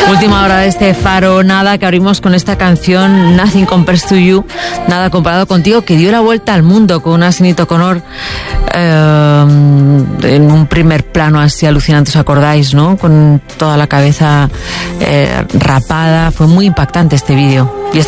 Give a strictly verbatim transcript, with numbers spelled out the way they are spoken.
Última hora de este Faro Nada, que abrimos con esta canción Nothing Compares to You, Nada Comparado Contigo, que dio la vuelta al mundo con una Sinéad O'Connor eh, en un primer plano así alucinante, ¿os acordáis, no? Con toda la cabeza eh, rapada. Fue muy impactante este vídeo. Y esta